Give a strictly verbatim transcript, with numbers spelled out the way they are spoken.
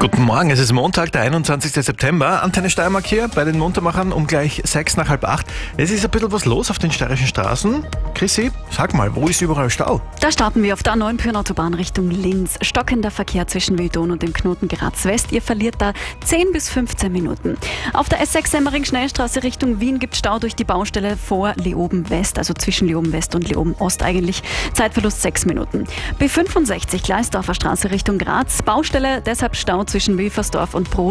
Guten Morgen, es ist Montag, der einundzwanzigste September. Antenne Steiermark hier bei den Muntermachern um gleich sechs nach halb acht. Es ist ein bisschen was los auf den steirischen Straßen. Chrissy, sag mal, wo ist überall Stau? Da starten wir auf der neuen Autobahn Richtung Linz. Stockender Verkehr zwischen Wildon und dem Knoten Graz West. Ihr verliert da zehn bis fünfzehn Minuten. Auf der S sechs Semmering-Schnellstraße Richtung Wien gibt Stau durch die Baustelle vor Leoben West, also zwischen Leoben West und Leoben Ost eigentlich. Zeitverlust sechs Minuten. B fünfundsechzig Gleisdorfer Straße Richtung Graz. Baustelle, deshalb Stau zwischen Wilfersdorf und Brot.